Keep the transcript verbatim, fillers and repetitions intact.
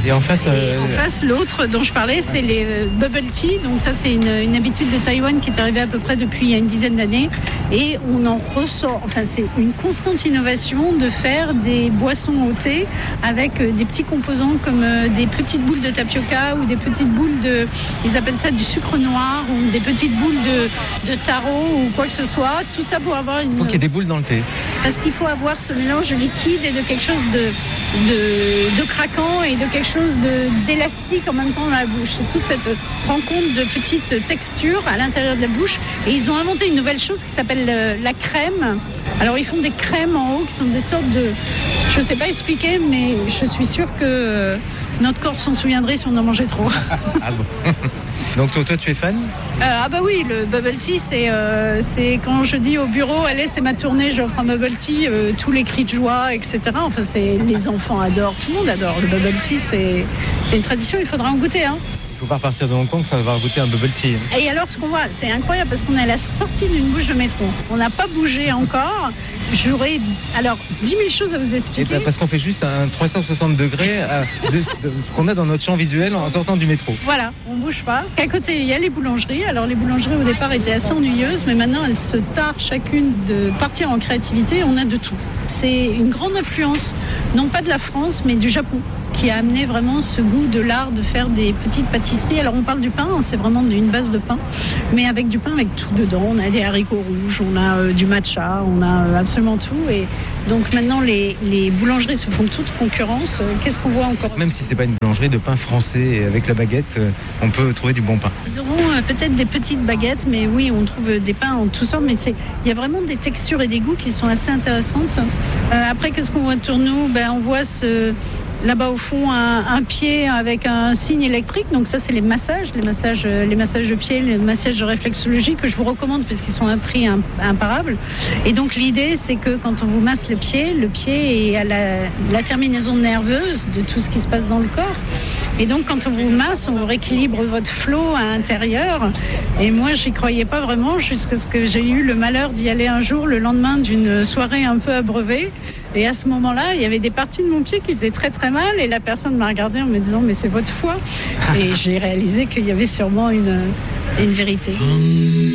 Et en face, euh... Et en face, l'autre dont je parlais, c'est les bubble tea. Donc ça, c'est une, une habitude de Taïwan qui est arrivée à peu près depuis il y a une dizaine d'années. Et on en ressort, enfin c'est une constante innovation de faire des boissons au thé avec des petits composants comme des petites boules de tapioca ou des petites boules de, ils appellent ça du sucre noir ou des petites boules de, de taro ou quoi que ce soit. Tout ça pour avoir une... Il faut qu'il y ait des boules dans le thé. Parce qu'il faut avoir ce mélange liquide et de quelque chose de, de, de craquant et de quelque chose de, d'élastique en même temps dans la bouche. C'est toute cette rencontre de petites textures à l'intérieur de la bouche. Et ils ont inventé une nouvelle chose qui s'appelle la crème. Alors ils font des crèmes en haut qui sont des sortes de... Je ne sais pas expliquer, mais je suis sûre que notre corps s'en souviendrait si on en mangeait trop. Ah bon. Donc toi, toi tu es fan ? euh, Ah bah oui, le bubble tea, c'est, euh, c'est quand je dis au bureau, allez c'est ma tournée, j'offre un bubble tea, euh, tous les cris de joie, et cetera. Enfin, c'est, les enfants adorent, tout le monde adore. Le bubble tea, c'est, c'est une tradition, il faudra en goûter. Hein. Il faut pas repartir de Hong Kong sans avoir goûté un bubble tea. Et alors ce qu'on voit, c'est incroyable parce qu'on est à la sortie d'une bouche de métro. On n'a pas bougé encore. J'aurais alors dix mille choses à vous expliquer. Et ben parce qu'on fait juste un trois cent soixante degrés à, de, de, ce qu'on a dans notre champ visuel en sortant du métro. Voilà, on bouge pas. À côté, il y a les boulangeries. Alors les boulangeries au départ étaient assez ennuyeuses, mais maintenant elles se tarent chacune de partir en créativité. On a de tout. C'est une grande influence, non pas de la France, mais du Japon, qui a amené vraiment ce goût de l'art de faire des petites pâtisseries. Alors on parle du pain, c'est vraiment une base de pain, mais avec du pain avec tout dedans. On a des haricots rouges, on a euh, du matcha, on a euh, absolument tout. Et donc maintenant les, les boulangeries se font toutes concurrence. Qu'est-ce qu'on voit encore ? Même si c'est pas une boulangerie de pain français et avec la baguette, on peut trouver du bon pain. Ils auront euh, peut-être des petites baguettes, mais oui, on trouve des pains en tout sortes. Mais c'est, il y a vraiment des textures et des goûts qui sont assez intéressantes. Euh, après, qu'est-ce qu'on voit autour de nous ? Ben, on voit ce... Là-bas au fond, un, un pied avec un signe électrique. Donc ça, c'est les massages, les massages, les massages de pied, les massages de réflexologie que je vous recommande parce qu'ils sont à un prix imparable. Et donc l'idée, c'est que quand on vous masse le pied, le pied est à la, la terminaison nerveuse de tout ce qui se passe dans le corps. Et donc, quand on vous masse, on vous rééquilibre votre flot à l'intérieur. Et moi, j'y croyais pas vraiment jusqu'à ce que j'ai eu le malheur d'y aller un jour, le lendemain d'une soirée un peu abreuvée. Et à ce moment-là, il y avait des parties de mon pied qui faisaient très très mal. Et la personne m'a regardée en me disant, mais c'est votre foie. Et j'ai réalisé qu'il y avait sûrement une, une vérité.